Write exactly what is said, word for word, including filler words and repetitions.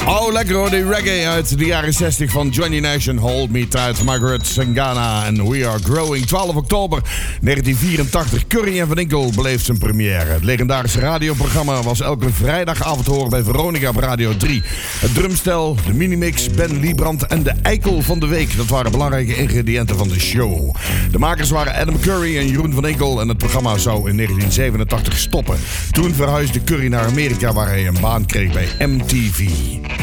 Oh, lekker hoor, die reggae uit de jaren zestig van Johnny Nash en Hold Me Tight, Margaret Sangana en We Are Growing. twaalf oktober negentien vierentachtig, Curry en Van Inkel beleeft zijn première. Het legendarische radioprogramma was elke vrijdagavond te horen bij Veronica op Radio drie. Het drumstel, de minimix, Ben Liebrand en de eikel van de week. Dat waren belangrijke ingrediënten van de show. De makers waren Adam Curry en Jeroen Van Inkel en het programma zou in negentien zevenentachtig stoppen. Toen verhuisde Curry naar Amerika waar hij een baan kreeg bij M T V.